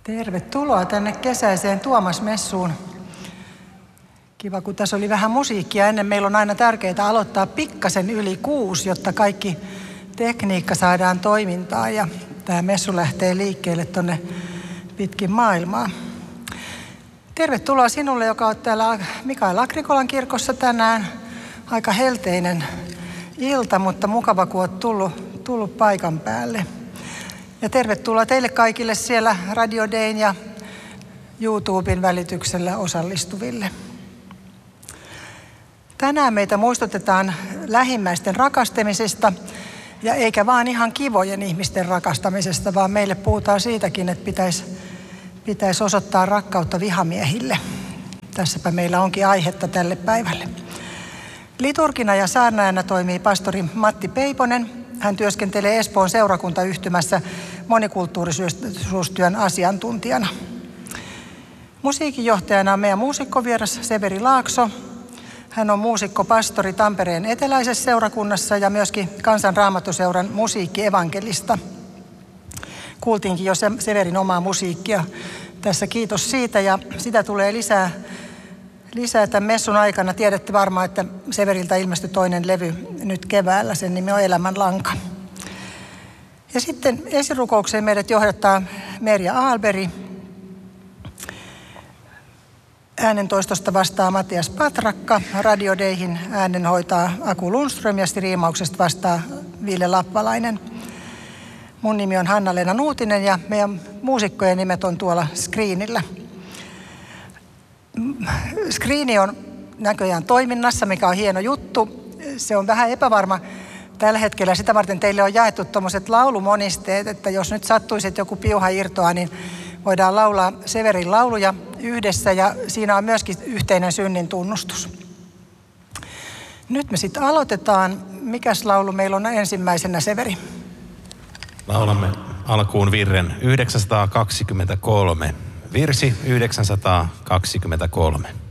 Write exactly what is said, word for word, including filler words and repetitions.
Tervetuloa tänne kesäiseen Tuomas-messuun. Kiva, kun tässä oli vähän musiikkia. Ennen meillä on aina tärkeää aloittaa pikkasen yli kuusi, jotta kaikki tekniikka saadaan toimintaan ja tämä messu lähtee liikkeelle tonne pitkin maailmaa. Tervetuloa sinulle, joka on täällä Mikael Agrikolan kirkossa tänään. Aika helteinen ilta, mutta mukava, kun olet tullut, tullut paikan päälle. Ja tervetuloa teille kaikille siellä Radio Dayn ja YouTuben välityksellä osallistuville. Tänään meitä muistutetaan lähimmäisten rakastamisesta ja eikä vaan ihan kivojen ihmisten rakastamisesta, vaan meille puhutaan siitäkin, että pitäisi, pitäisi osoittaa rakkautta vihamiehille. Tässäpä meillä onkin aihetta tälle päivälle. Liturgina ja saarnaajana toimii pastori Matti Peiponen. Hän työskentelee Espoon seurakuntayhtymässä monikulttuurisuustyön asiantuntijana. Musiikinjohtajana on meidän muusikkovieras Severi Laakso. Hän on muusikko-pastori Tampereen eteläisessä seurakunnassa ja myöskin Kansanraamattoseuran musiikkievankelista. Kuultiinkin jo Severin omaa musiikkia. Tässä kiitos siitä ja sitä tulee lisää, lisää tämän messun aikana. Tiedätte varmaan, että Severiltä ilmestyi toinen levy nyt keväällä. Sen nimi on Elämän lanka. Ja sitten esirukoukseen meidät johdattaa Merja Aalberi. Äänentoistosta vastaa Matias Patrakka, Radio Dayhin äänen hoitaa Aku Lundström ja striimauksesta vastaa Ville Lappalainen. Mun nimi on Hanna-Leena Nuutinen ja meidän muusikkojen nimet on tuolla screenillä. Screeni on näköjään toiminnassa, mikä on hieno juttu. Se on vähän epävarma tällä hetkellä. Sitä varten teille on jaettu tuommoiset laulumonisteet, että jos nyt sattuisi, että joku piuha irtoaa, niin voidaan laulaa Severin lauluja yhdessä ja siinä on myöskin yhteinen synnin tunnustus. Nyt me sitten aloitetaan. Mikäs laulu meillä on ensimmäisenä, Severi? Laulamme alkuun virren yhdeksänsataakaksikymmentäkolme. Virsi yhdeksänsataakaksikymmentäkolme.